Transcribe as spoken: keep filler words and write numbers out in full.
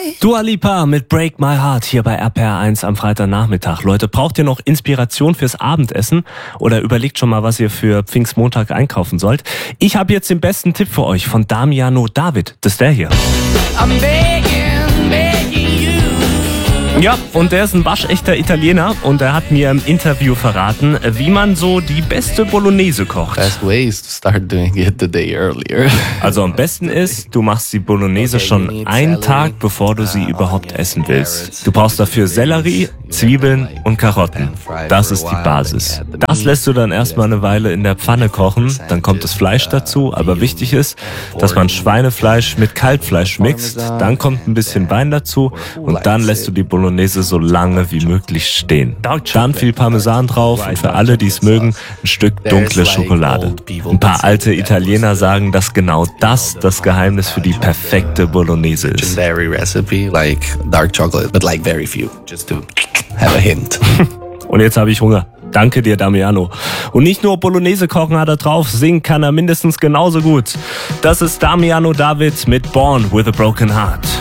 Dua Lipa mit Break My Heart hier bei R P R eins am Freitagnachmittag. Leute, braucht ihr noch Inspiration fürs Abendessen oder überlegt schon mal, was ihr für Pfingstmontag einkaufen sollt? Ich habe jetzt den besten Tipp für euch von Damiano David. Das ist der hier. I'm begging, begging you. Ja, und der ist ein waschechter Italiener und er hat mir im Interview verraten, wie man so die beste Bolognese kocht. Best way is to start doing it the day earlier. Also am besten ist, du machst die Bolognese schon einen Tag, bevor du sie überhaupt essen willst. Du brauchst dafür Sellerie, Zwiebeln und Karotten. Das ist die Basis. Das lässt du dann erstmal eine Weile in der Pfanne kochen, dann kommt das Fleisch dazu, aber wichtig ist, dass man Schweinefleisch mit Kalbfleisch mixt, dann kommt ein bisschen Wein dazu und dann lässt du die Bolognese so lange wie möglich stehen. Dann viel Parmesan drauf und für alle, die es mögen, ein Stück dunkle Schokolade. Ein paar alte Italiener sagen, dass genau das das Geheimnis für die perfekte Bolognese ist. Have a hint. Und jetzt habe ich Hunger. Danke dir, Damiano. Und nicht nur Bolognese kochen hat er drauf, singen kann er mindestens genauso gut. Das ist Damiano David mit Born with a Broken Heart.